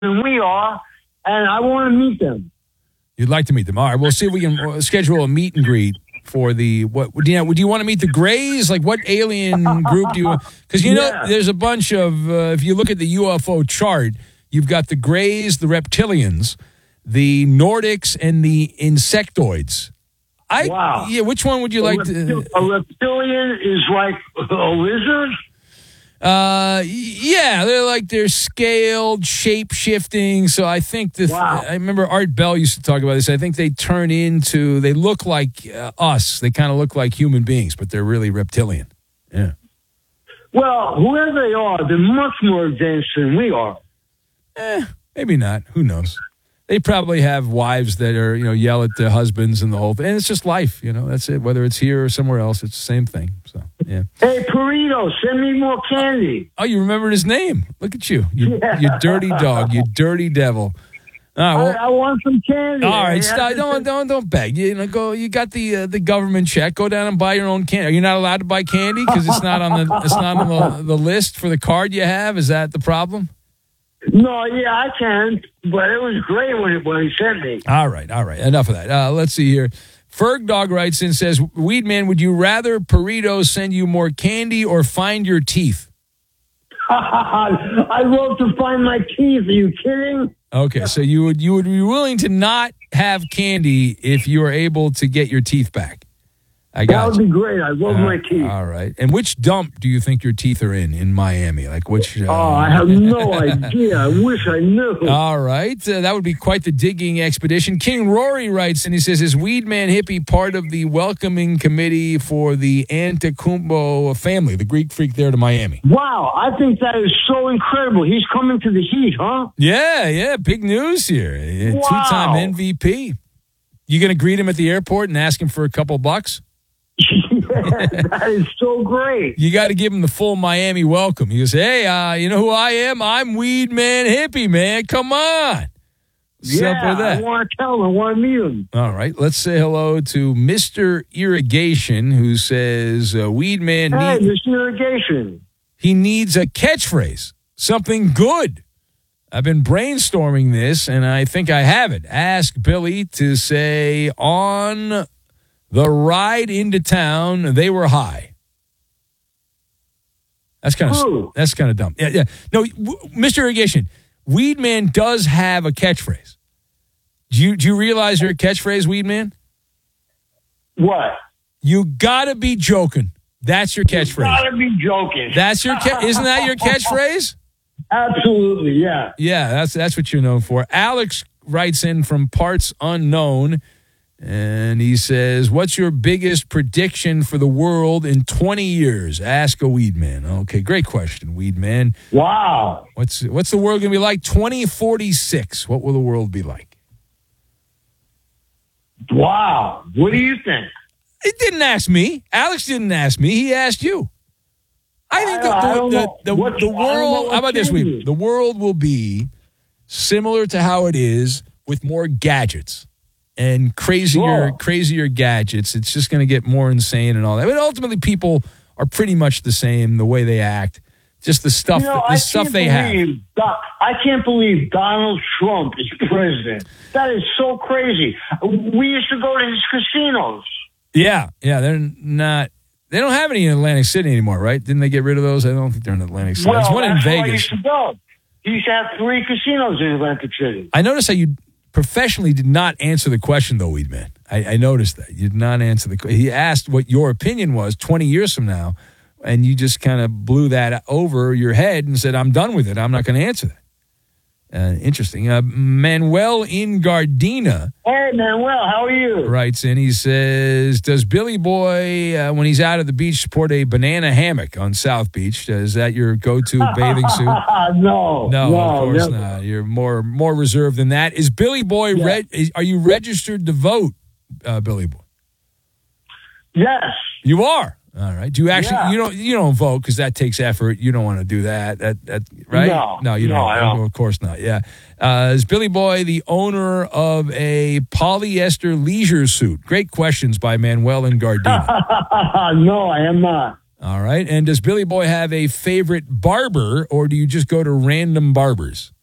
than we are, and I want to meet them. You'd like to meet them. All right, we'll see if we can schedule a meet and greet for the what? Do you want to meet the Greys? Like, what alien group do you? Because know there's a bunch of. If you look at the UFO chart, you've got the Greys, the reptilians, the Nordics, and the insectoids. Wow. Yeah, which one would you like to? A reptilian is like a lizard. Yeah, they're scaled, shape shifting. So I think I remember Art Bell used to talk about this. I think they look like us. They kind of look like human beings, but they're really reptilian. Yeah. Well, whoever they are, they're much more advanced than we are. Maybe not. Who knows? They probably have wives that are, yell at their husbands and the whole thing. And it's just life, that's it. Whether it's here or somewhere else, it's the same thing. So, yeah. Hey, Perito, send me more candy. Oh, you remembered his name. Look at you. You dirty dog. You dirty devil. All right, I want some candy. All right, stop. Don't beg. Go. You got the government check. Go down and buy your own candy. Are you not allowed to buy candy because it's not on the list for the card you have? Is that the problem? No, yeah, I can, but it was great when he sent me. All right. Enough of that. Let's see here. Ferg Dog writes in, says, Weedman, would you rather Perito send you more candy or find your teeth? I'd love to find my teeth. Are you kidding? Okay, so you would be willing to not have candy if you were able to get your teeth back. That would be great. I love my teeth. All right. And which dump do you think your teeth are in Miami? Like which? I have no idea. I wish I knew. All right. That would be quite the digging expedition. King Rory writes, and he says, is Weedman Hippie part of the welcoming committee for the Antetokounmpo family, the Greek freak there to Miami? Wow. I think that is so incredible. He's coming to the Heat, huh? Yeah. Big news here. Wow. Two-time MVP. You going to greet him at the airport and ask him for a couple bucks? Yeah, that is so great. You got to give him the full Miami welcome. He goes, hey, you know who I am? I'm Weedman Hippie, man. Come on. Simple as that. I want to tell him. I want to meet him. All right. Let's say hello to Mr. Irrigation, who says, Weedman. Hey, Mr. Irrigation. He needs a catchphrase, something good. I've been brainstorming this, and I think I have it. Ask Billy to say on the ride into town, they were high. That's kind of dumb. Yeah. No, Mr. Irrigation, Weedman does have a catchphrase. Do you realize your catchphrase, Weedman? What? You gotta be joking. That's your catchphrase. You gotta be joking. That's isn't that your catchphrase? Absolutely, yeah. Yeah, that's what you're known for. Alex writes in from Parts Unknown. And he says, what's your biggest prediction for the world in 20 years? Ask a Weedman. Okay, great question, Weedman. Wow. What's the world going to be like? 2046. What will the world be like? Wow. What do you think? It didn't ask me. Alex didn't ask me. He asked you. I think the world, how about this, Weedman? The world will be similar to how it is with more gadgets. And crazier gadgets. It's just going to get more insane and all that. But ultimately, people are pretty much the same, the way they act, just the stuff, they have. I can't believe Donald Trump is president. That is so crazy. We used to go to his casinos. Yeah, they're not. They don't have any in Atlantic City anymore, right? Didn't they get rid of those? I don't think they're in Atlantic City. There's one in Vegas. He used to go. He used to have 3 casinos in Atlantic City. I noticed how you professionally did not answer the question, though, Weedman. I noticed that. You did not answer the question. He asked what your opinion was 20 years from now, and you just kind of blew that over your head and said, I'm done with it. I'm not going to answer that. Interesting. Manuel in Gardena. Hey, Manuel, how are you? Writes in, he says, does Billy Boy, when he's out at the beach, sport a banana hammock on South Beach? Is that your go-to bathing suit? No, of course not. You're more reserved than that. Is Billy Boy, are you registered to vote, Billy Boy? Yes. You are? All right. Do you actually you don't vote because that takes effort. You don't want to do that. That right? No, you don't. I don't. Of course not. Yeah. Is Billy Boy the owner of a polyester leisure suit? Great questions by Manuel in Gardena. No, I am not. All right. And does Billy Boy have a favorite barber, or do you just go to random barbers?